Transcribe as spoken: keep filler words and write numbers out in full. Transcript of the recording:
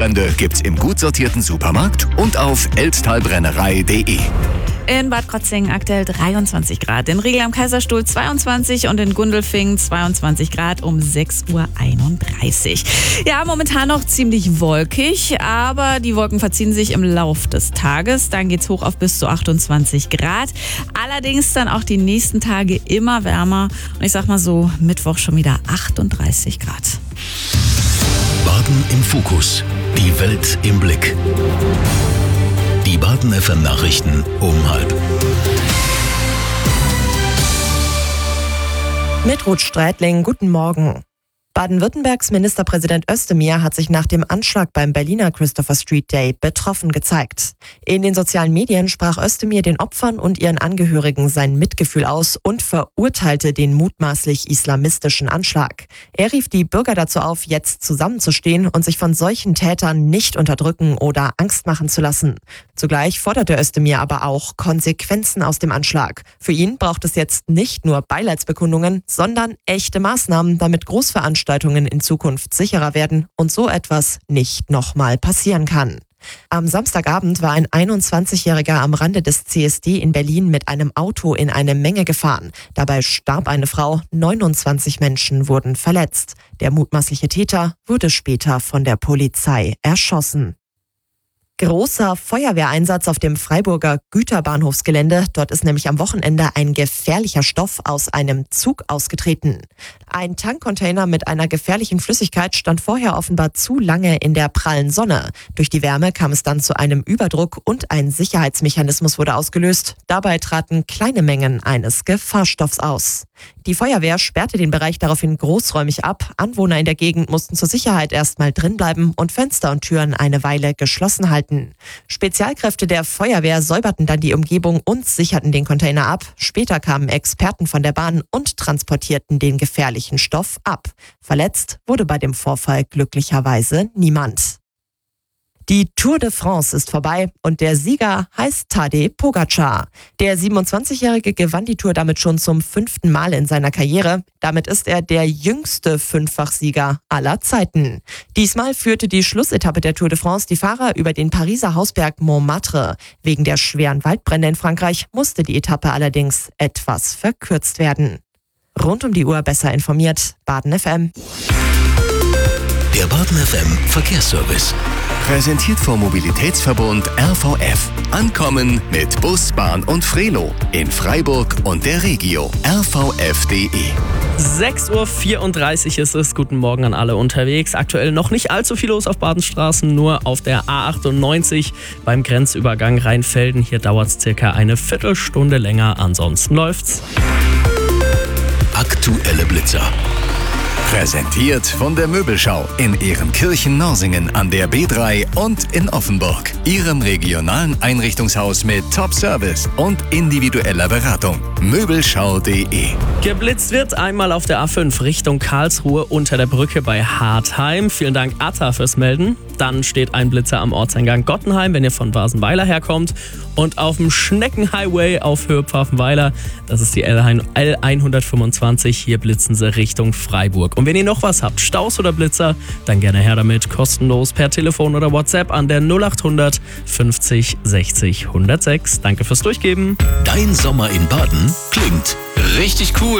Wochenende gibt's im gut sortierten Supermarkt und auf elbtalbrennerei punkt de. In Bad Krozingen aktuell dreiundzwanzig Grad, in Riegel am Kaiserstuhl zweiundzwanzig und in Gundelfingen zweiundzwanzig Grad um sechs Uhr einunddreißig. Ja, momentan noch ziemlich wolkig, aber die Wolken verziehen sich im Lauf des Tages. Dann geht's hoch auf bis zu achtundzwanzig Grad. Allerdings dann auch die nächsten Tage immer wärmer. Und ich sag mal so, Mittwoch schon wieder achtunddreißig Grad. Baden im Fokus. Die Welt im Blick. Die Baden F M Nachrichten um halb. Mit Ruth Streitling, guten Morgen. Baden-Württembergs Ministerpräsident Özdemir hat sich nach dem Anschlag beim Berliner Christopher Street Day betroffen gezeigt. In den sozialen Medien sprach Özdemir den Opfern und ihren Angehörigen sein Mitgefühl aus und verurteilte den mutmaßlich islamistischen Anschlag. Er rief die Bürger dazu auf, jetzt zusammenzustehen und sich von solchen Tätern nicht unterdrücken oder Angst machen zu lassen. Zugleich forderte Özdemir aber auch Konsequenzen aus dem Anschlag. Für ihn braucht es jetzt nicht nur Beileidsbekundungen, sondern echte Maßnahmen, damit Großveranstaltungen in Zukunft sicherer werden und so etwas nicht nochmal passieren kann. Am Samstagabend war ein einundzwanzigjähriger am Rande des C S D in Berlin mit einem Auto in eine Menge gefahren. Dabei starb eine Frau, neunundzwanzig Menschen wurden verletzt. Der mutmaßliche Täter wurde später von der Polizei erschossen. Großer Feuerwehreinsatz auf dem Freiburger Güterbahnhofsgelände. Dort ist nämlich am Wochenende ein gefährlicher Stoff aus einem Zug ausgetreten. Ein Tankcontainer mit einer gefährlichen Flüssigkeit stand vorher offenbar zu lange in der prallen Sonne. Durch die Wärme kam es dann zu einem Überdruck und ein Sicherheitsmechanismus wurde ausgelöst. Dabei traten kleine Mengen eines Gefahrstoffs aus. Die Feuerwehr sperrte den Bereich daraufhin großräumig ab. Anwohner in der Gegend mussten zur Sicherheit erstmal drinbleiben und Fenster und Türen eine Weile geschlossen halten. Spezialkräfte der Feuerwehr säuberten dann die Umgebung und sicherten den Container ab. Später kamen Experten von der Bahn und transportierten den gefährlichen Stoff ab. Verletzt wurde bei dem Vorfall glücklicherweise niemand. Die Tour de France ist vorbei und der Sieger heißt Tadej Pogačar. Der siebenundzwanzigjährige gewann die Tour damit schon zum fünften Mal in seiner Karriere. Damit ist er der jüngste Fünffachsieger aller Zeiten. Diesmal führte die Schlussetappe der Tour de France die Fahrer über den Pariser Hausberg Montmartre. Wegen der schweren Waldbrände in Frankreich musste die Etappe allerdings etwas verkürzt werden. Rund um die Uhr besser informiert, Baden F M. Der Baden F M Verkehrsservice. Präsentiert vom Mobilitätsverbund R V F. Ankommen mit Bus, Bahn und Frelo in Freiburg und der Regio. R V F punkt de. sechs Uhr vierunddreißig ist es. Guten Morgen an alle unterwegs. Aktuell noch nicht allzu viel los auf Badenstraßen, nur auf der A achtundneunzig beim Grenzübergang Rheinfelden. Hier dauert es circa eine Viertelstunde länger. Ansonsten läuft's. Aktuelle Blitzer. Präsentiert von der Möbelschau in Ehrenkirchen-Norsingen an der B drei und in Offenburg. Ihrem regionalen Einrichtungshaus mit Top-Service und individueller Beratung. Möbelschau punkt de. Geblitzt wird einmal auf der A fünf Richtung Karlsruhe unter der Brücke bei Hartheim. Vielen Dank, Atta, fürs Melden. Dann steht ein Blitzer am Ortseingang Gottenheim, wenn ihr von Basenweiler herkommt. Und auf dem Schneckenhighway auf Höhe Pfaffenweiler, das ist die L hundertfünfundzwanzig, hier blitzen sie Richtung Freiburg. Und wenn ihr noch was habt, Staus oder Blitzer, dann gerne her damit, kostenlos per Telefon oder WhatsApp an der null achthundert fünfzig sechzig hundertsechs. Danke fürs Durchgeben. Dein Sommer in Baden klingt richtig cool.